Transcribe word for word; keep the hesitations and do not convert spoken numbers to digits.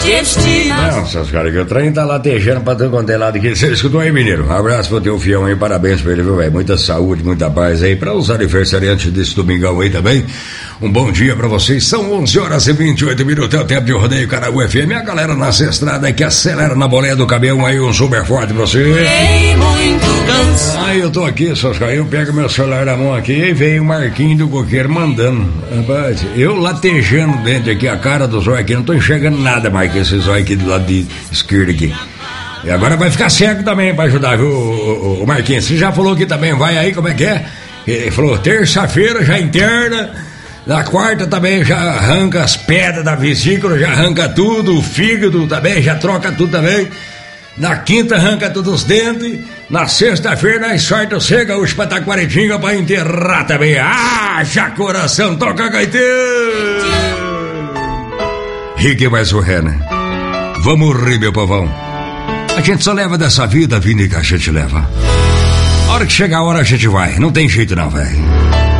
Não, seus caras, que o trem tá latejando pra todo quanto é lado aqui. Você escutou aí, mineiro? Um abraço pro teu fião aí, parabéns pra ele, viu, velho? Muita saúde, muita paz aí. Pra os aniversariantes desse domingão aí também, um bom dia pra vocês. São onze horas e vinte e oito minutos, é o tempo de rodeio Caraguá F M. A galera nessa estrada aí que acelera na boleia do caminhão aí, um super forte pra você. Aí eu tô aqui, seus caras, eu pego meu celular na mão aqui e veio o Marquinho do Coqueiro mandando. Rapaz, eu latejando dentro aqui, a cara do zóio aqui, não tô enxergando nada mais que esse zóio aqui do lado de esquerdo aqui. E agora vai ficar cego também pra ajudar, viu, o, o, o Marquinhos? Você já falou que também vai aí, como é que é? Ele falou, terça-feira já interna, na quarta também já arranca as pedras da vesícula, já arranca tudo, o fígado também, já troca tudo também. Na quinta arranca todos os dentes. Na sexta-feira nós sorte o C Gaúcho pra Taquaritinga pra enterrar também. Ah, já coração, toca gaiteiro. Rique mais o ré, né? Vamos rir, meu povão. A gente só leva dessa vida, a vida que a gente leva. A hora que chegar a hora a gente vai, não tem jeito não, velho.